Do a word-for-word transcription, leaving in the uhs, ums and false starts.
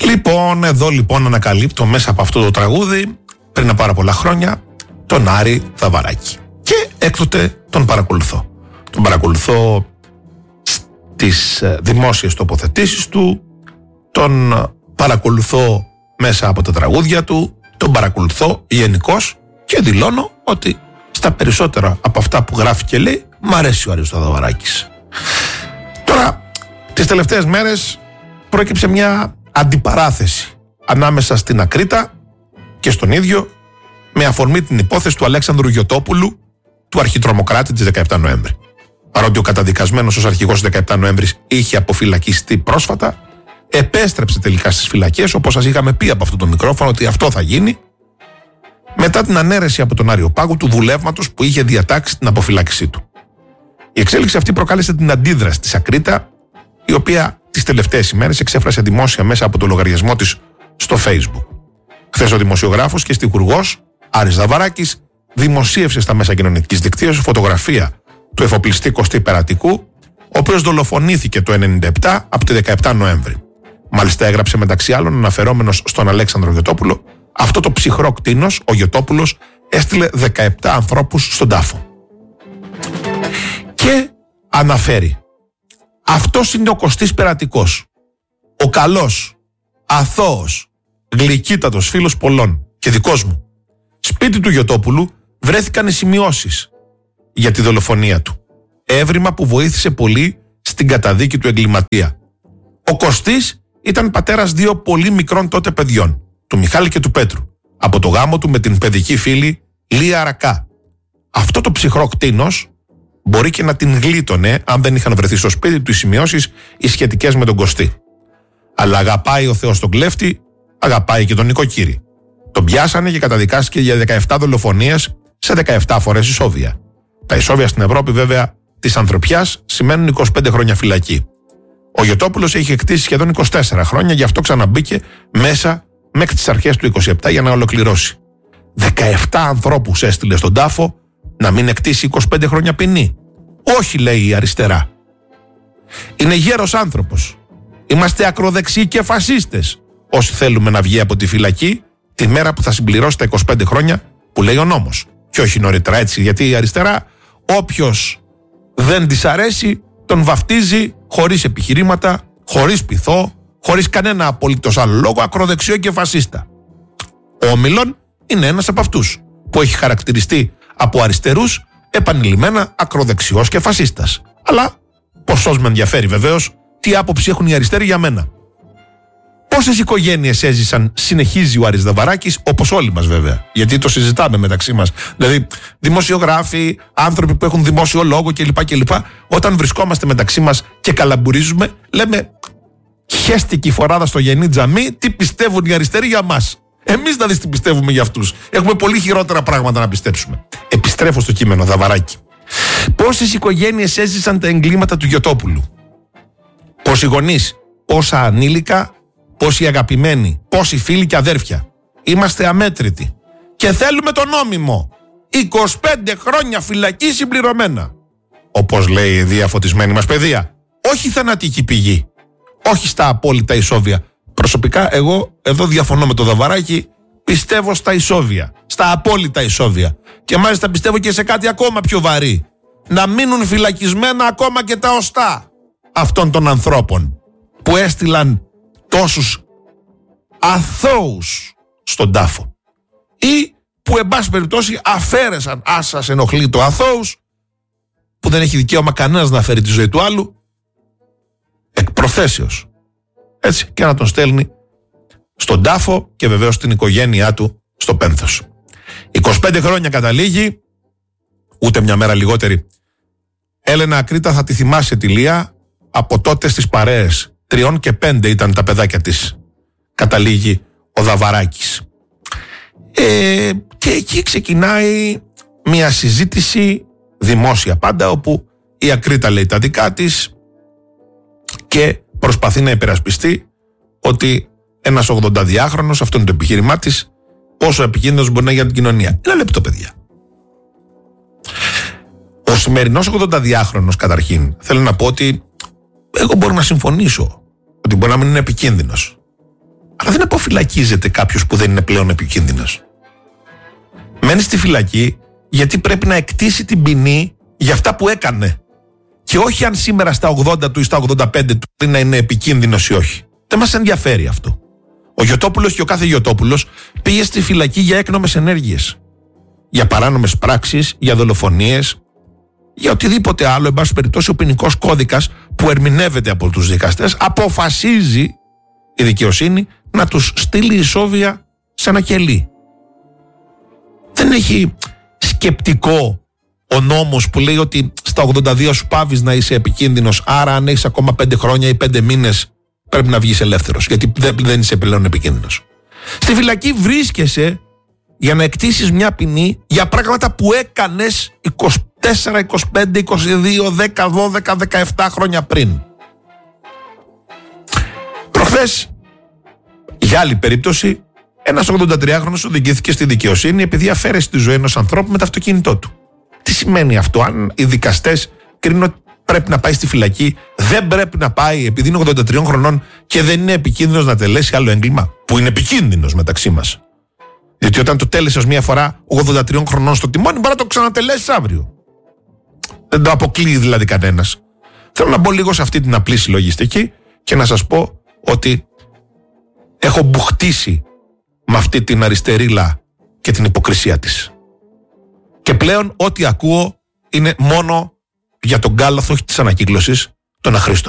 Λοιπόν, εδώ λοιπόν ανακαλύπτω μέσα από αυτό το τραγούδι, πριν από πάρα πολλά χρόνια, τον Άρη Δαβαράκη. Και έκτοτε τον παρακολουθώ. Τον παρακολουθώ στις δημόσιες τοποθετήσεις του, τον παρακολουθώ μέσα από τα τραγούδια του, τον παρακολουθώ γενικώς και δηλώνω ότι στα περισσότερα από αυτά που γράφει και λέει, μ' αρέσει ο Άρης Δαβαράκης. Τώρα, τις τελευταίες μέρες πρόκειψε μια αντιπαράθεση ανάμεσα στην Ακρίτα και στον ίδιο, με αφορμή την υπόθεση του Αλέξανδρου Γιωτόπουλου, του αρχιτρομοκράτη της δεκαεπτά Νοέμβρη. Παρότι ο καταδικασμένος ως αρχηγός της δεκαεπτά Νοέμβρη είχε αποφυλακιστεί πρόσφατα, επέστρεψε τελικά στις φυλακές, όπως σας είχαμε πει από αυτό το μικρόφωνο ότι αυτό θα γίνει, μετά την ανέρεση από τον Άριο Πάγου του δουλεύματος που είχε διατάξει την αποφυλάκησή του. Η εξέλιξη αυτή προκάλεσε την αντίδραση της Ακρίτα, η οποία τις τελευταίες ημέρες εξέφρασε δημόσια μέσα από το λογαριασμό της στο Facebook. Χθες ο δημοσιογράφος και στιχουργός Άρης Δαβαράκης δημοσίευσε στα μέσα κοινωνικής δικτύωσης φωτογραφία του εφοπλιστή Κωστή Περατικού, ο οποίος δολοφονήθηκε το ενενήντα επτά από τη δεκαεπτά Νοέμβρη. Μάλιστα έγραψε μεταξύ άλλων, αναφερόμενος στον Αλέξανδρο Γιωτόπουλο, αυτό το ψυχρό κτήνος, ο Γιωτόπουλος έστειλε δεκαεπτά ανθρώπους στον τάφο. Και αναφέρει, αυτός είναι ο Κωστής Περατικός, ο καλός, αθώος, γλυκύτατος φίλος πολλών και δικός μου. Σπίτι του Γιωτόπουλου βρέθηκαν οι σημειώσεις για τη δολοφονία του. Έβριμα που βοήθησε πολύ στην καταδίκη του εγκληματία. Ο Κωστής ήταν πατέρας δύο πολύ μικρών τότε παιδιών, του Μιχάλη και του Πέτρου, από το γάμο του με την παιδική φίλη Λία Αρακά. Αυτό το ψυχρό κτήνος μπορεί και να την γλίτωνε αν δεν είχαν βρεθεί στο σπίτι του οι σημειώσεις οι σχετικές με τον Κωστή. Αλλά αγαπάει ο Θεός τον κλέφτη, αγαπάει και τον νοικοκύρη. Τον πιάσανε και καταδικάστηκε για δεκαεπτά δολοφονίες σε δεκαεπτά φορές ισόβια. Τα ισόβια στην Ευρώπη, βέβαια, της ανθρωπιάς σημαίνουν είκοσι πέντε χρόνια φυλακή. Ο Γιωτόπουλος έχει εκτίσει σχεδόν είκοσι τέσσερα χρόνια, γι' αυτό ξαναμπήκε μέσα μέχρι τις αρχές του είκοσι επτά για να ολοκληρώσει. δεκαεπτά ανθρώπους έστειλε στον τάφο να μην εκτίσει είκοσι πέντε χρόνια ποινή. Όχι, λέει η αριστερά. Είναι γέρος άνθρωπος. Είμαστε ακροδεξιοί και φασίστες όσοι θέλουμε να βγει από τη φυλακή τη μέρα που θα συμπληρώσει τα είκοσι πέντε χρόνια που λέει ο νόμος. Και όχι νωρίτερα, έτσι, γιατί η αριστερά, όποιος δεν της αρέσει, τον βαφτίζει χωρίς επιχειρήματα, χωρίς πειθό, χωρίς κανένα απολύτως άλλο λόγο, ακροδεξιό και φασίστα. Ο Όμιλον είναι ένας από αυτούς που έχει χαρακτηριστεί από αριστερούς επανειλημμένα ακροδεξιός και φασίστας. Αλλά ποσός με ενδιαφέρει βεβαίως τι άποψη έχουν οι αριστεροί για μένα. Πόσες οικογένειες έζησαν, συνεχίζει ο Άρης Δαβαράκης, όπως όλοι μας βέβαια, γιατί το συζητάμε μεταξύ μας. Δηλαδή, δημοσιογράφοι, άνθρωποι που έχουν δημόσιο λόγο κλπ. κλπ. Όταν βρισκόμαστε μεταξύ μας και καλαμπουρίζουμε, λέμε χέστηκε η φοράδα στο γεννή τζαμί, τι πιστεύουν οι αριστεροί για μας. Εμείς να δεις τι πιστεύουμε για αυτούς. Έχουμε πολύ χειρότερα πράγματα να πιστέψουμε. Επιστρέφω στο κείμενο, Δαβαράκη. Πόσες οικογένειες έζησαν τα εγκλήματα του Γιωτόπουλου. Πόσοι γονείς, πόσα ανήλικα, πόσοι αγαπημένοι, πόσοι φίλοι και αδέρφια. Είμαστε αμέτρητοι. Και θέλουμε το νόμιμο. είκοσι πέντε χρόνια φυλακή συμπληρωμένα. Όπως λέει η διαφωτισμένη μας παιδεία. Όχι θανατική πηγή. Όχι στα απόλυτα ισόβια. Προσωπικά εγώ εδώ διαφωνώ με το Δαβαράκη. Πιστεύω στα ισόβια. Στα απόλυτα ισόβια. Και μάλιστα πιστεύω και σε κάτι ακόμα πιο βαρύ. Να μείνουν φυλακισμένα ακόμα και τα οστά αυτών των ανθρώπων που έστειλαν τόσους αθώους στον τάφο ή που εν πάση περιπτώσει αφαίρεσαν, ας σας ενοχλεί το αθώους, που δεν έχει δικαίωμα κανένας να φέρει τη ζωή του άλλου εκ προθέσεως, έτσι, και να τον στέλνει στον τάφο και βεβαίως την οικογένειά του στο πένθος. είκοσι πέντε χρόνια καταλήγει, ούτε μια μέρα λιγότερη. Έλενα Ακρίτα, θα τη θυμάσαι τη Λία, από τότε στις παρέες τριών και πέντε ήταν τα παιδάκια της, καταλήγει ο Δαβαράκης. Ε, και εκεί ξεκινάει μια συζήτηση δημόσια πάντα, όπου η Ακρίτα λέει τα δικά της και προσπαθεί να υπερασπιστεί ότι ένας ογδονταδιάχρονος, αυτό είναι το επιχείρημά της, πόσο επικίνδυνος μπορεί να είναι για την κοινωνία. Ένα λεπτό, παιδιά. Ο σημερινός ογδονταδιάχρονος, καταρχήν, θέλω να πω ότι εγώ μπορώ να συμφωνήσω ότι μπορεί να μην είναι επικίνδυνος. Αλλά δεν αποφυλακίζεται κάποιος που δεν είναι πλέον επικίνδυνος. Μένει στη φυλακή γιατί πρέπει να εκτίσει την ποινή για αυτά που έκανε. Και όχι αν σήμερα στα ογδόντα του ή στα ογδόντα πέντε του να είναι επικίνδυνος ή όχι. Δεν μας ενδιαφέρει αυτό. Ο Γιωτόπουλος και ο κάθε Γιωτόπουλος πήγε στη φυλακή για έκνομες ενέργειες. Για παράνομες πράξεις, για δολοφονίες, για οτιδήποτε άλλο. Εν πάση περιπτώσει, ο ποινικός κώδικας που ερμηνεύεται από τους δικαστές αποφασίζει η δικαιοσύνη να τους στείλει ισόβια σε ένα κελί. Δεν έχει σκεπτικό ο νόμος που λέει ότι στα ογδόντα δύο σου πάβεις να είσαι επικίνδυνος, άρα αν έχεις ακόμα πέντε χρόνια ή πέντε μήνες πρέπει να βγεις ελεύθερος, γιατί δεν είσαι πλέον επικίνδυνος. Στη φυλακή βρίσκεσαι για να εκτίσεις μια ποινή για πράγματα που έκανες είκοσι τέσσερα, είκοσι πέντε, είκοσι δύο, δέκα, δώδεκα, δεκαεπτά χρόνια πριν. Προχθές, για άλλη περίπτωση, ένας ογδοντατριάχρονος οδηγήθηκε στη δικαιοσύνη επειδή αφαίρεσε τη ζωή ενός ανθρώπου με το αυτοκίνητό του. Τι σημαίνει αυτό? Αν οι δικαστές κρίνουν ότι πρέπει να πάει στη φυλακή, δεν πρέπει να πάει επειδή είναι ογδόντα τριών χρονών και δεν είναι επικίνδυνος να τελέσει άλλο έγκλημα, που είναι επικίνδυνος μεταξύ μας. Διότι όταν το τέλεσες μία φορά ογδόντα τριών χρονών στο τιμόνι, μπορεί να το ξανατελέσεις αύριο. Δεν το αποκλείει δηλαδή κανένας. Θέλω να μπω λίγο σε αυτή την απλή συλλογιστική και να σας πω ότι έχω μπουχτίσει με αυτή την αριστερίλα και την υποκρισία της. Και πλέον ό,τι ακούω είναι μόνο για τον κάλαθο της ανακύκλωσης των αχρήστων.